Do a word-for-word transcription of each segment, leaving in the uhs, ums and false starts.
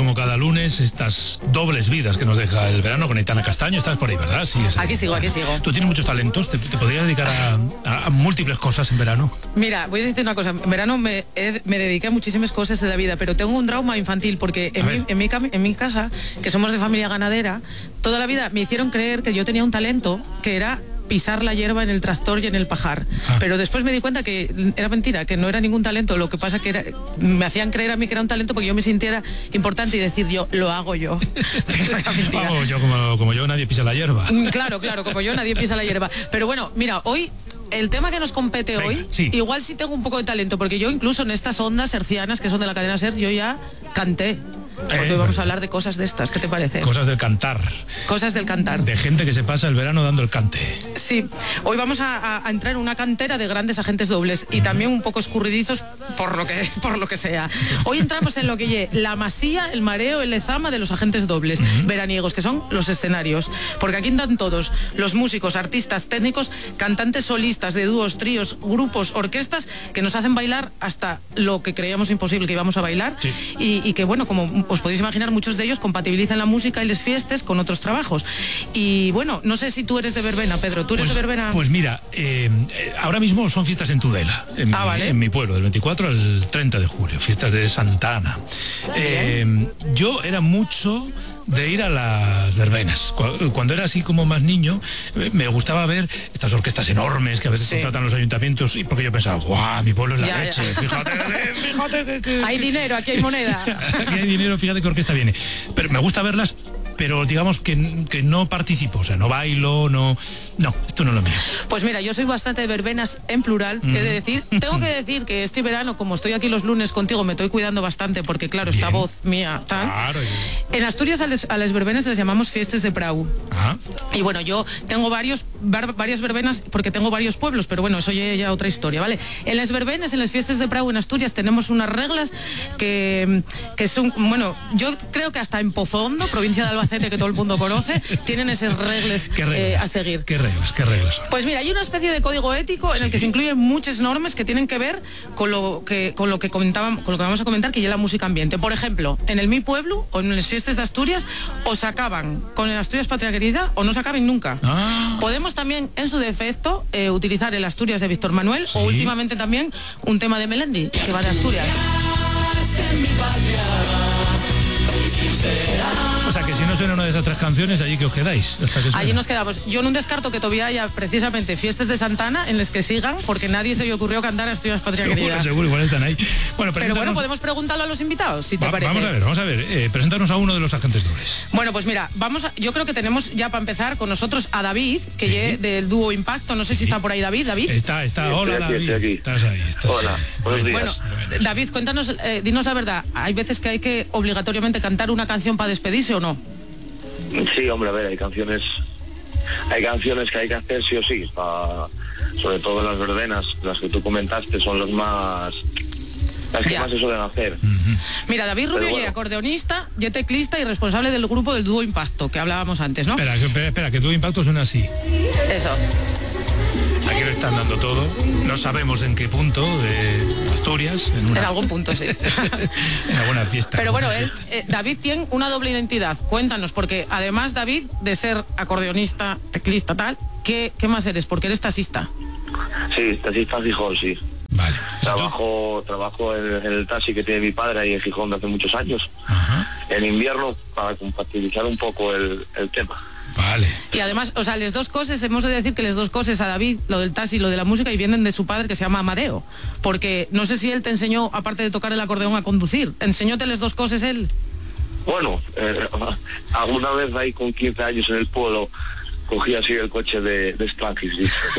como cada lunes, estas dobles vidas que nos deja el verano con Aitana Castaño. Estás por ahí, ¿verdad? Sí, es aquí sigo, aquí sigo. Tú tienes muchos talentos, te, te podrías dedicar a, a, a múltiples cosas en verano. Mira, voy a decirte una cosa, en verano me, he, me dediqué a muchísimas cosas de la vida, pero tengo un trauma infantil, porque en mi, en, mi, en mi casa, que somos de familia ganadera, toda la vida me hicieron creer que yo tenía un talento que era pisar la hierba en el tractor y en el pajar. Ah. Pero después me di cuenta que era mentira, que no era ningún talento. Lo que pasa que era, me hacían creer a mí que era un talento porque yo me sintiera importante y decir yo, lo hago yo. Pero era mentira. Vamos, yo como, como yo nadie pisa la hierba. Claro, claro, como yo nadie pisa la hierba. Pero bueno, mira, hoy, el tema que nos compete Venga, hoy, sí. igual sí tengo un poco de talento, porque yo incluso en estas ondas hercianas que son de la cadena SER, yo ya canté. Porque es vamos verdad. a hablar de cosas de estas, ¿qué te parece? Cosas del cantar. Cosas del cantar. De gente que se pasa el verano dando el cante. Sí, hoy vamos a, a, a entrar en una cantera de grandes agentes dobles y también un poco escurridizos por lo que, por lo que sea. Hoy entramos en lo que lle la masía, el mareo, el lezama de los agentes dobles uh-huh. veraniegos, que son los escenarios. Porque aquí están todos, los músicos, artistas, técnicos, cantantes solistas de dúos, tríos, grupos, orquestas, que nos hacen bailar hasta lo que creíamos imposible que íbamos a bailar sí. y, y que bueno, como os podéis imaginar, muchos de ellos compatibilizan la música y les fiestas con otros trabajos. Y bueno, no sé si tú eres de verbena, Pedro. ¿Tú eres pues, de verbena? Pues mira, eh, ahora mismo son fiestas en Tudela, en, ah, mi, vale. en mi pueblo, del veinticuatro al treinta de julio, fiestas de Santa Ana. Eh, yo era mucho de ir a las verbenas. Cuando era así como más niño, me gustaba ver estas orquestas enormes que a veces sí. contratan los ayuntamientos, y porque yo pensaba, guau, mi pueblo es la ya, leche, ya. fíjate, fíjate que, que... Hay dinero, aquí hay moneda. Aquí hay dinero, fíjate qué orquesta viene. Pero me gusta verlas, pero digamos que, que no participo, o sea, no bailo, no... No, esto no es lo mío. Pues mira, yo soy bastante de verbenas en plural, mm. he de decir. Tengo que decir que este verano, como estoy aquí los lunes contigo, me estoy cuidando bastante, porque claro, Bien. esta voz mía, tal... Claro. En Asturias a, les, a las verbenas les llamamos fiestas de prau. Ah. Y bueno, yo tengo varios, var, varias verbenas, porque tengo varios pueblos, pero bueno, eso ya, ya otra historia, ¿vale? En las verbenas, en las fiestas de prau en Asturias, tenemos unas reglas que, que son, bueno, yo creo que hasta en Pozondo, provincia de Albacete, que todo el mundo conoce, tienen esas reglas, ¿Qué reglas? Eh, a seguir. ¿Qué reglas? ¿Qué reglas son? Pues mira, hay una especie de código ético en sí. el que se incluyen muchas normas que tienen que ver con lo que con lo que comentaban, con lo que vamos a comentar, que ya la música ambiente. Por ejemplo, en el Mi Pueblo o en las fiestas de Asturias, o se acaban con el Asturias Patria Querida o no se acaben nunca. Ah. Podemos también, en su defecto, eh, utilizar el Asturias de Víctor Manuel, sí. o últimamente también un tema de Melendi, que va de Asturias. O sea, que si no suena una de esas tres canciones, allí que os quedáis. Hasta que allí nos quedamos. Yo no descarto que todavía haya precisamente fiestas de Santana en las que sigan, porque nadie se le ocurrió cantar Asturias Patria seguro, Querida. Seguro, igual están ahí. Bueno, pero bueno, podemos preguntarlo a los invitados, si te Va, parece. Vamos a ver, vamos a ver. Eh, preséntanos a uno de los agentes dobles. Bueno, pues mira, vamos a, yo creo que tenemos ya para empezar con nosotros a David, que sí. es del dúo Impacto. No sé si sí. está por ahí David. David. Está, está. Hola, aquí, David. Aquí. Estás ahí. Estás Hola, ahí. buenos días. Bueno, David, cuéntanos, eh, dinos la verdad. ¿Hay veces que hay que obligatoriamente cantar una canción para despedirse o no? Sí, hombre, a ver, hay canciones hay canciones que hay que hacer sí o sí, pa, sobre todo en las verbenas, las que tú comentaste son las más las que ya. más se suelen hacer. Uh-huh. Mira, David Rubio, bueno. acordeonista, y teclista y responsable del grupo del dúo Impacto, que hablábamos antes, ¿no? Espera, espera, espera que dúo Impacto suena así. Eso. Aquí lo están dando todo. No sabemos en qué punto de Asturias. En, una... en algún punto, sí. En una buena fiesta. Pero bueno, él, eh, David tiene una doble identidad. Cuéntanos, porque además, David, de ser acordeonista, teclista, tal, ¿qué, qué más eres? Porque eres taxista. Sí, taxista en Gijón, sí. Vale. Trabajo, trabajo en, en el taxi que tiene mi padre ahí en Gijón de hace muchos años. Ajá. En invierno, para compatibilizar un poco el, el tema. Vale. Y además, o sea, las dos cosas, hemos de decir que las dos cosas a David, lo del taxi y lo de la música, y vienen de su padre, que se llama Amadeo. Porque no sé si él te enseñó, aparte de tocar el acordeón, a conducir. ¿Enseñóte las dos cosas él? Bueno, eh, alguna vez ahí con quince años en el pueblo cogí así el coche de, de Stanquis.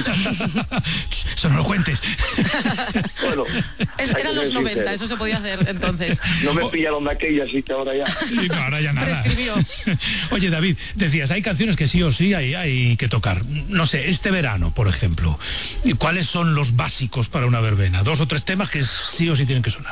Eso no lo cuentes. Bueno, es, eran los noventa, sincero. Eso se podía hacer entonces. No me pillaron de aquella, así que ahora ya. Sí, no, ahora ya nada. Prescribió. Oye, David, decías, hay canciones que sí o sí hay, hay que tocar. No sé, este verano, por ejemplo, ¿cuáles son los básicos para una verbena? Dos o tres temas que sí o sí tienen que sonar.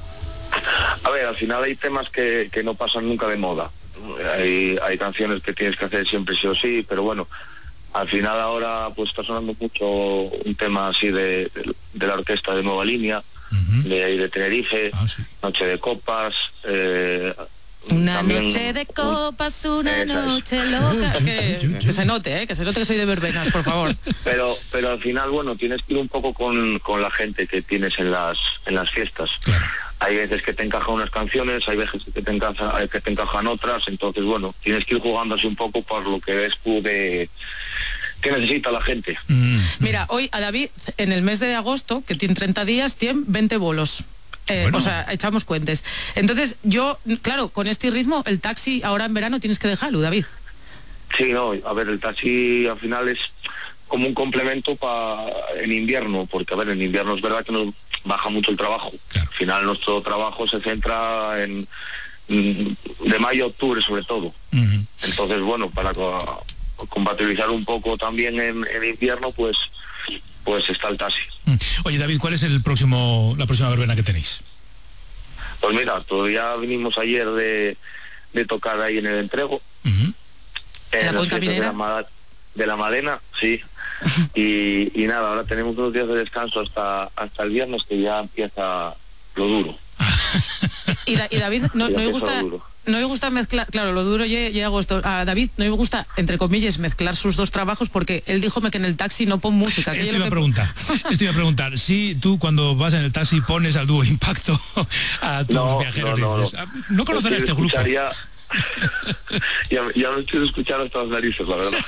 A ver, al final hay temas que, que no pasan nunca de moda. Hay, hay canciones que tienes que hacer siempre sí o sí, pero bueno, al final ahora pues está sonando mucho un tema así de, de, de la orquesta de Nueva Línea, uh-huh. de, de Tenerife, ah, sí. Noche de Copas, eh, Una también, noche de copas, una esa es. noche loca. Es que, que se note, ¿eh? Que se note que soy de verbenas, por favor. Pero pero al final, bueno, tienes que ir un poco con, con la gente que tienes en las en las fiestas. Claro. Hay veces que te encajan unas canciones, hay veces que te encajan, que te encajan otras, entonces, bueno, tienes que ir jugando así un poco por lo que ves tú de que necesita la gente. Mm. Mira, hoy a David, en el mes de agosto, que tiene treinta días, tiene veinte bolos. Eh, Bueno. O sea, echamos cuentes. Entonces, yo, claro, con este ritmo, el taxi ahora en verano tienes que dejarlo, David. Sí, no, a ver, el taxi al final es como un complemento para en invierno, porque a ver, en invierno es verdad que nos baja mucho el trabajo. Claro. Al final nuestro trabajo se centra en mm, de mayo a octubre sobre todo. Mm. Entonces, bueno, para co- compatibilizar un poco también en, en invierno, pues pues está el taxi. Mm. Oye, David, ¿cuál es el próximo, la próxima verbena que tenéis? Pues mira, todavía vinimos ayer de, de tocar ahí en el entrego. Ujú. ¿En la las Cuenca fiestas de Minera? la, Ma- de la Madena, sí. y, y nada, ahora tenemos unos días de descanso hasta hasta el viernes, que ya empieza lo duro. Y, Da- y David, no, Ya no me empezó gusta... lo duro. No me gusta mezclar, claro, lo duro llega agosto. A David no me gusta, entre comillas, mezclar sus dos trabajos porque él díjome que en el taxi no pon música. Que Esto yo iba lo a que- preguntar, esto iba a preguntar, si tú cuando vas en el taxi pones al dúo Impacto a tus No, viajeros no, y no, dices, no. "Ah, no conocerá este grupo". Escucharía- ya, ya me estoy escuchando hasta las narices, la verdad.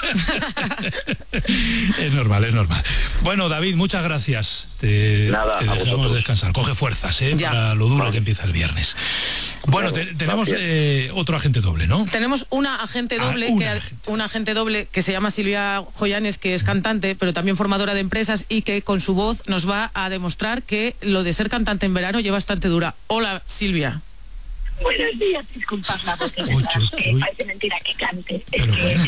Es normal, es normal. Bueno, David, muchas gracias. Te, Nada, te a dejamos vosotros. descansar. Coge fuerzas, ¿eh? Ya. Para lo duro Vale. que empieza el viernes. Bueno, Claro, te- tenemos gracias. eh, otro agente doble, ¿no? Tenemos una agente Ah, doble, una que, agente. una agente doble que se llama Silvia Joyanes, que es cantante, pero también formadora de empresas y que con su voz nos va a demostrar que lo de ser cantante en verano lleva bastante dura. Hola, Silvia. Buenos días, disculpad la voz de Uy, verdad, uy, eh, uy. parece mentira que cante, es Pero que bueno.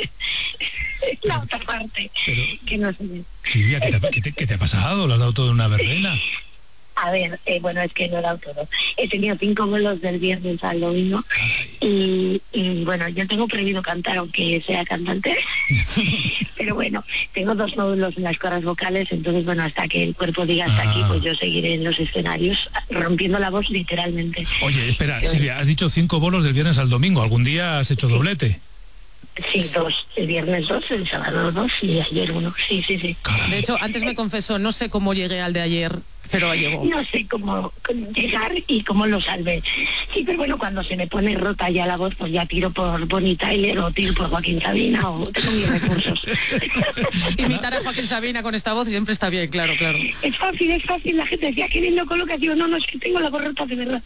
es la otra parte Pero- que no se ve. Silvia, ¿qué te, qué te- qué te ha pasado? ¿Lo has dado todo en una verbena? A ver, eh, bueno, es que no he dado todo. He tenido cinco vuelos del viernes al domingo y, y bueno, yo tengo prohibido cantar aunque sea cantante, pero bueno, tengo dos nódulos en las cuerdas vocales, entonces bueno, hasta que el cuerpo diga hasta Ah. aquí, pues yo seguiré en los escenarios rompiendo la voz literalmente. Oye, espera, Silvia, has dicho cinco bolos del viernes al domingo. ¿Algún día has hecho doblete? Sí, dos, el viernes dos, el sábado dos y ayer uno, sí, sí, sí. Caray. De hecho, antes me confesó, no sé cómo llegué al de ayer, pero llegó. No sé cómo, cómo llegar y cómo lo salvé. Sí, pero bueno, cuando se me pone rota ya la voz, pues ya tiro por Bonnie Tyler o tiro por Joaquín Sabina o tengo mis recursos. Imitar a Joaquín Sabina con esta voz siempre está bien, claro, claro. Es fácil, es fácil. La gente decía, qué bien lo colocas. Digo, no, no, es que tengo la voz rota de verdad.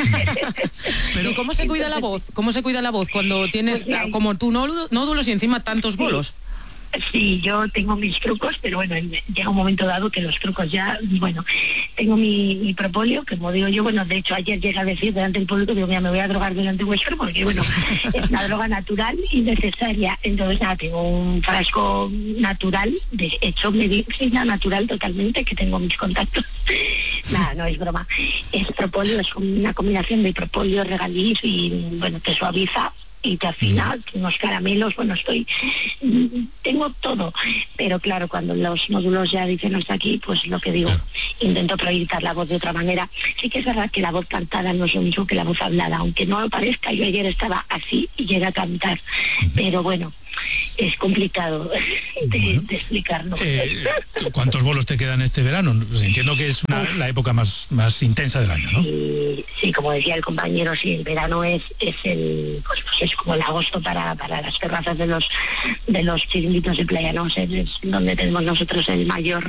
Pero- ¿Y cómo se cuida la voz? ¿Cómo se cuida la voz cuando tienes Pues ya- como tú nódulos, nódulos y encima tantos bolos? Sí, yo tengo mis trucos, pero bueno, llega un momento dado que los trucos ya, bueno, tengo mi, mi propóleo, que como digo yo, bueno, de hecho ayer llega a decir delante del público, digo, mira, me voy a drogar delante vuestro, porque bueno, es una droga natural y necesaria. Entonces nada, tengo un frasco natural, de hecho medicina natural totalmente, que tengo mis contactos. Nada, no es broma. Es propóleo, es una combinación de propóleo, regaliz y bueno, te suaviza y te afina, unos caramelos, bueno, estoy, tengo todo, pero claro, cuando los módulos ya dicen hasta aquí, pues lo que digo, intento proyectar la voz de otra manera. Sí que es verdad que la voz cantada no es lo mismo que la voz hablada, aunque no lo parezca, yo ayer estaba así y llegué a cantar, pero bueno, es complicado de, Bueno. de explicarlo. Eh, ¿Cuántos bolos te quedan este verano? Pues entiendo que es una- la época más, más intensa del año, ¿no? Y, sí, como decía el compañero, sí, el verano es es el pues, pues es como el agosto para, para las terrazas de los de los chiringuitos de playa, ¿no? Es, es donde tenemos nosotros el mayor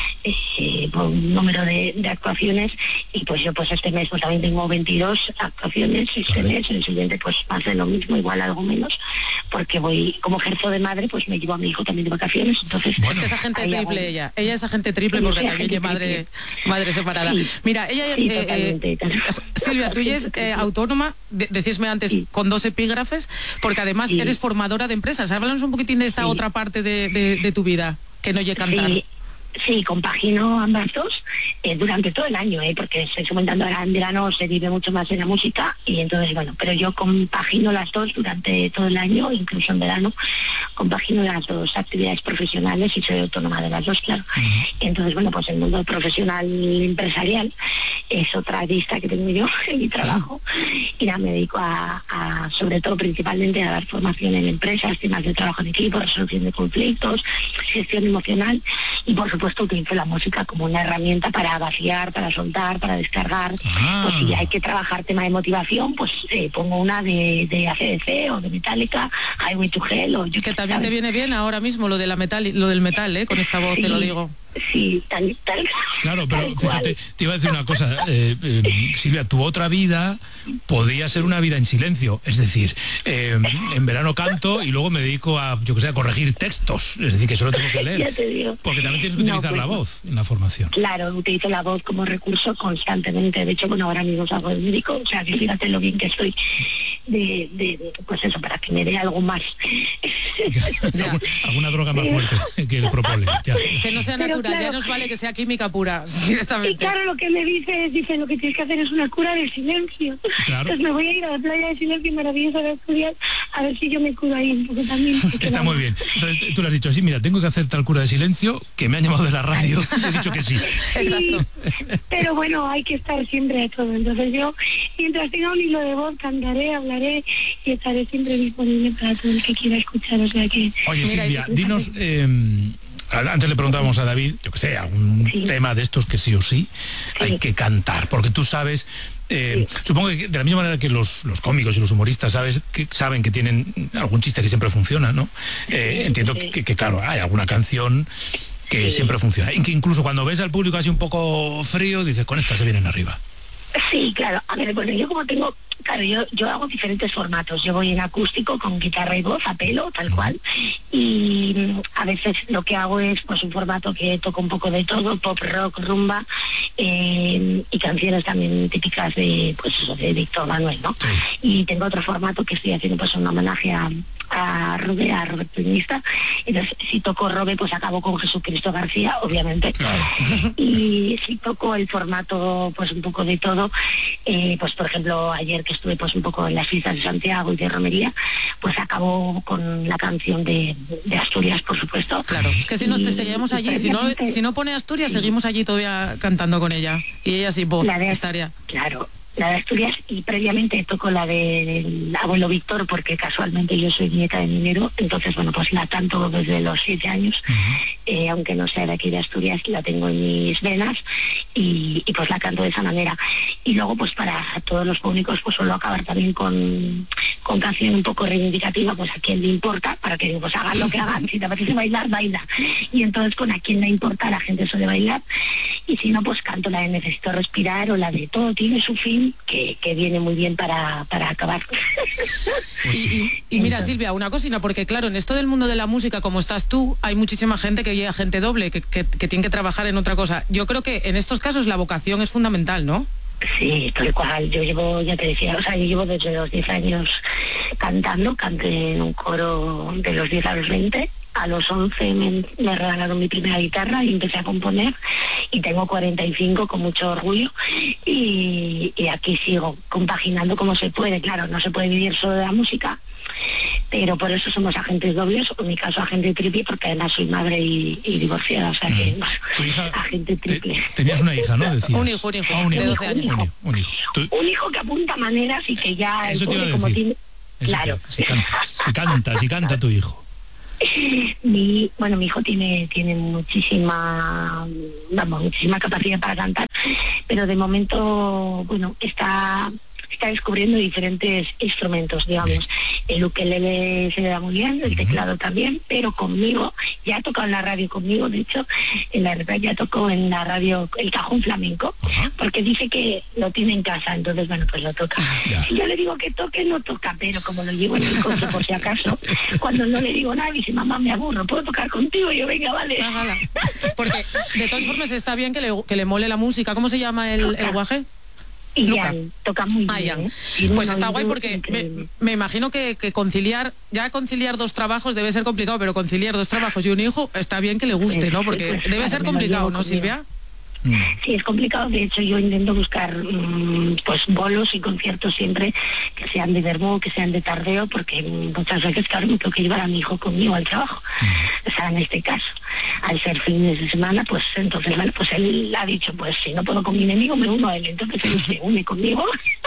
eh, número de, de actuaciones y pues yo pues este mes pues también tengo veintidós actuaciones este mes, el siguiente pues más de lo mismo, igual algo menos, porque voy, como ejerzo de madre, pues me llevo a mi hijo también de vacaciones, entonces Bueno. Es que es agente ahí triple hago- ella. Ella es agente triple Sí, porque soy también agente es madre, triple. madre separada. Sí. Mira, ella, Sí, eh, totalmente, eh, totalmente. Silvia, tú ya es eh, autónoma, de, decísme antes, Sí. con dos epígrafes, porque además Sí. eres formadora de empresas. Háblanos un poquitín de esta Sí. otra parte de, de- de tu vida, que no llegue a cantar. Sí, sí, compagino ambas dos. eh, durante todo el año, eh, porque estoy comentando ahora en verano se vive mucho más en la música y entonces bueno, pero yo compagino las dos durante todo el año, incluso en verano, compagino las dos actividades profesionales y soy autónoma de las dos, claro. Uh-huh. Entonces bueno, pues el mundo profesional empresarial es otra lista que tengo yo en mi trabajo y ya me dedico a, a sobre todo principalmente a dar formación en empresas, temas de trabajo en equipo, resolución de conflictos, gestión emocional y por supuesto utilizo la música como una herramienta para vaciar, para soltar, para descargar. Ah. Pues si hay que trabajar tema de motivación, pues eh, pongo una de, de A C D C o de Metallica, Highway to Hell o yo que también ¿sabes? Te viene bien ahora mismo lo de la metal, lo del metal, ¿eh? Con esta voz sí. Te lo digo. Sí, tal, tal. Claro, pero tal fíjate, cual. Te iba a decir una cosa, eh, eh, Silvia, tu otra vida podía ser una vida en silencio, es decir, eh, en verano canto y luego me dedico a, yo que sé, a corregir textos, es decir, que solo tengo que leer. Ya te digo. Porque también tienes que utilizar no, pues, la voz en la formación. Claro, utilizo la voz como recurso constantemente, de hecho, bueno, ahora mismo salgo del médico, o sea, que fíjate lo bien que estoy de, de, de pues eso, para que me dé algo más. ¿Alguna, alguna droga más fuerte que el propóleo, ya. Que no sea natural. Claro. Ya nos vale que sea química pura, directamente. Y claro, lo que me dice es, dice, lo que tienes que hacer es una cura de silencio. Claro. Entonces me voy a ir a la playa de silencio maravillosa de Asturias a ver si yo me curo ahí un poco también. Está muy bien. Entonces, tú le has dicho así, mira, tengo que hacer tal cura de silencio, que me han llamado de la radio, he dicho que sí. Exacto. Pero bueno, hay que estar siempre a todo. Entonces yo, mientras tenga un hilo de voz, cantaré, hablaré y estaré siempre disponible para todo el que quiera escuchar. O sea que... Oye, mira, Silvia, dinos... Eh, antes le preguntábamos a David, yo que sé, algún sí. tema de estos que sí o sí, sí hay que cantar, porque tú sabes, eh, sí. supongo que de la misma manera que los, los cómicos y los humoristas sabes que saben que tienen algún chiste que siempre funciona, ¿no? Eh, sí, entiendo sí. Que, que, claro, hay alguna canción que sí. siempre funciona. Y que incluso cuando ves al público así un poco frío, dices, con esta se vienen arriba. Sí, claro. A ver, bueno, yo como tengo... Claro, yo, yo hago diferentes formatos. Yo voy en acústico con guitarra y voz a pelo, tal cual. Y a veces lo que hago es pues un formato que toco un poco de todo, pop, rock, rumba, eh, y canciones también típicas de, pues eso, de Víctor Manuel, ¿no? Sí. Y tengo otro formato que estoy haciendo pues un homenaje a... a Robe, a Robert Pianista. Entonces si toco Robe pues acabo con Jesucristo García, obviamente. Claro. Y si toco el formato pues un poco de todo, eh, pues por ejemplo ayer que estuve pues un poco en las fiestas de Santiago y de Romería, pues acabo con la canción de, de Asturias, por supuesto. Claro, es que si nos te seguimos allí, si no, si no pone Asturias, sí. seguimos allí todavía cantando con ella. Y ella sí, voz, la de, estaría. Claro. La de Asturias y previamente toco la del de abuelo Víctor porque casualmente yo soy nieta de minero, entonces bueno pues la canto desde los siete años, uh-huh. eh, aunque no sea de aquí de Asturias, la tengo en mis venas y, y pues la canto de esa manera. Y luego pues para todos los públicos pues suelo acabar también con, con canción un poco reivindicativa, pues a quién le importa, para que pues hagan lo que hagan, si te apetece bailar, baila. Y entonces con a quién le importa la gente suele bailar y si no pues canto la de Necesito Respirar o la de Todo tiene su fin, Que, que viene muy bien para, para acabar. Pues sí. y, y mira Silvia, una cosina, porque claro, en esto del mundo de la música como estás tú, hay muchísima gente que llega gente doble, que, que, que tiene que trabajar en otra cosa. Yo creo que en estos casos la vocación es fundamental, ¿no? Sí, tal cual. Yo llevo, ya te decía, o sea, yo llevo desde los diez años cantando, canté en un coro de los diez a los veinte. A los once me, me regalaron mi primera guitarra y empecé a componer y tengo cuarenta y cinco con mucho orgullo y, y aquí sigo compaginando como se puede. Claro, no se puede vivir solo de la música, pero por eso somos agentes dobles, o en mi caso agente triple, porque además soy madre y, y divorciada, o sea que mm. hija, agente triple. Te, tenías una hija, ¿no? Decías. Un hijo, un hijo, ah, un hijo, de doce años. Un hijo, un hijo. Un hijo que apunta maneras y que ya... Eso te iba a decir. Como tiene, eso claro. Si canta, si canta, si canta tu hijo. Mi, bueno, mi hijo tiene tiene muchísima, vamos, muchísima capacidad para cantar, pero de momento, bueno, está está descubriendo diferentes instrumentos, digamos. El ukelele se le da muy bien, el teclado también, pero conmigo, ya ha tocado en la radio conmigo, de hecho, en la verdad ya tocó en la radio el cajón flamenco, porque dice que lo tiene en casa, entonces bueno, pues lo toca. Si yo le digo que toque, no toca, pero como lo llevo en el coche por si acaso, cuando no le digo nada, dice, mamá, me aburro, ¿puedo tocar contigo? Y yo, venga, vale. Ah, vale. Porque de todas formas está bien que le, que le mole la música. ¿Cómo se llama el, el guaje? Y Ian, toca muy bien. Ah, Ian. ¿Eh? Pues está guay porque me, me imagino que, que conciliar, ya conciliar dos trabajos debe ser complicado, pero conciliar dos trabajos y un hijo está bien que le guste, ¿no? Porque pues, debe ser complicado, ¿no, Silvia? Mm. Sí, es complicado. De hecho, yo intento buscar mmm, pues bolos y conciertos siempre que sean de verbo, que sean de tardeo, porque muchas veces, claro, me tengo que llevar a mi hijo conmigo al trabajo. Mm. O sea, en este caso, al ser fines de semana, pues entonces, bueno, pues él ha dicho, pues si no puedo con mi enemigo, me uno a él. Entonces él se une conmigo.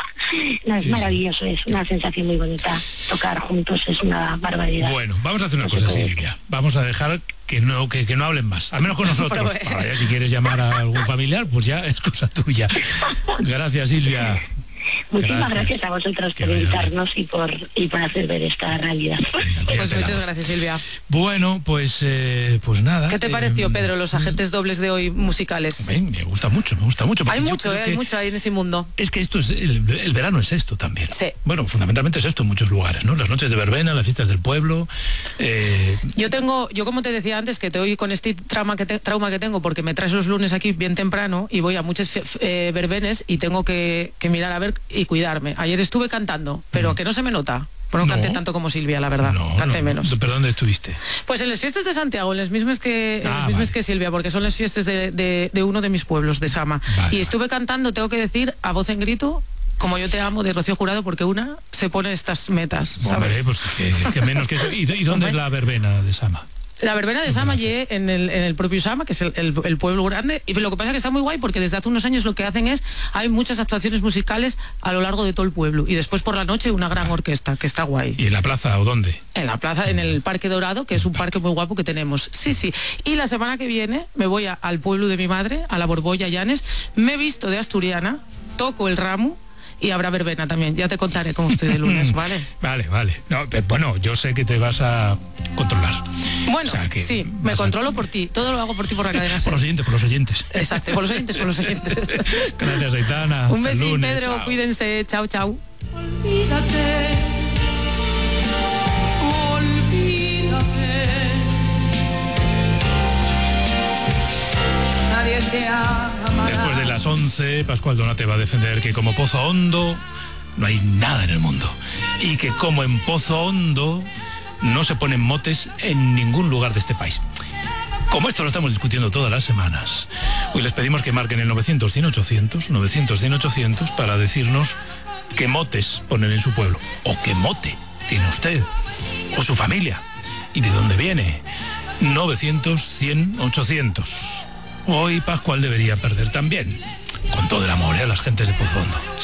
No, es sí, maravilloso, sí. Es una sensación muy bonita. Tocar juntos es una barbaridad. Bueno, vamos a hacer una no cosa, Silvia. Vamos a dejar que no que, que no hablen más, al menos con nosotros. Ahora ya si quieres llamar a algún familiar, pues ya es cosa tuya. Gracias, Silvia. Muchísimas gracias, gracias a vosotros por invitarnos y por y por hacer ver esta realidad. Pues muchas gracias, Silvia. Bueno, pues eh, pues nada. ¿Qué te eh, pareció, Pedro, los agentes dobles de hoy musicales? Me, me gusta mucho, me gusta mucho. Hay mucho, eh, hay mucho ahí en ese mundo. Es que esto es el, el verano es esto también. Sí. Bueno, fundamentalmente es esto en muchos lugares, ¿no? Las noches de verbena, las fiestas del pueblo. Eh... Yo tengo, yo como te decía antes, que te oí con este trauma que te, trauma que tengo, porque me traes los lunes aquí bien temprano y voy a muchas eh, verbenes y tengo que, que mirar a ver y cuidarme. Ayer estuve cantando, pero mm. que no se me nota. Pero no, no canté tanto como Silvia, la verdad. No, canté no, menos. ¿Pero dónde estuviste? Pues en las fiestas de Santiago, en las mismas que, ah, en las mismas vale. que Silvia, porque son las fiestas de, de, de uno de mis pueblos, de Sama. Vale, y estuve vale. cantando, tengo que decir, a voz en grito, Como yo te amo, de Rocío Jurado, porque una se pone estas metas, ¿sabes? Hombre, pues que, que menos que eso. ¿Y, y dónde es la verbena de Sama? La verbena de Sama llegué en el, en el propio Sama, que es el, el, el pueblo grande, y lo que pasa es que está muy guay porque desde hace unos años lo que hacen es, hay muchas actuaciones musicales a lo largo de todo el pueblo, y después por la noche una gran orquesta, que está guay. ¿Y en la plaza o dónde? En la plaza, en el Parque Dorado, que es un parque muy guapo que tenemos. Sí, sí. Y la semana que viene me voy a, al pueblo de mi madre, a la Borbolla Llanes, me he visto de asturiana, toco el ramo, y habrá verbena también. Ya te contaré cómo estoy de lunes, ¿vale? Vale, vale. No, bueno, yo sé que te vas a controlar. Bueno, o sea, que sí, me controlo a... por ti. Todo lo hago por ti por la cadena. Por los oyentes, por los oyentes. Exacto, por los oyentes, por los oyentes. Gracias, Aitana. Un besito, lunes, Pedro. Chao. Cuídense. Chao, chao. Olvídate. Olvídate. Nadie te amará. Después de las once, Pascual Donate va a defender que como Pozo Hondo no hay nada en el mundo. Y que como en Pozo Hondo no se ponen motes en ningún lugar de este país. Como esto lo estamos discutiendo todas las semanas, hoy les pedimos que marquen el novecientos, cien, ochocientos, novecientos, cien, ochocientos para decirnos qué motes ponen en su pueblo. O qué mote tiene usted. O su familia. ¿Y de dónde viene? novecientos, cien, ochocientos. Hoy Pascual debería perder también, con todo el amor, ¿eh? A las gentes de Pozo Hondo.